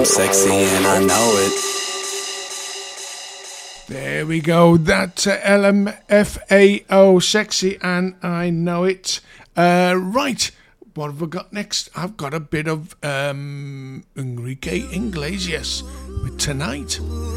I'm sexy and I know it. There we go. That's LMFAO, Sexy and I Know It. Right, what have we got next? I've got a bit of Enrique Iglesias with Tonight.